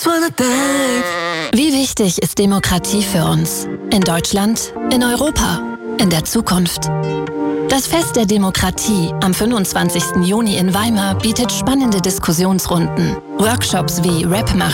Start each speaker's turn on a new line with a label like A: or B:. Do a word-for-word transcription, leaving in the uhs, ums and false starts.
A: Wie wichtig ist Demokratie für uns? In Deutschland, in Europa, in der Zukunft? Das Fest der Demokratie am fünfundzwanzigsten Juni in Weimar bietet spannende Diskussionsrunden, Workshops wie Rap macht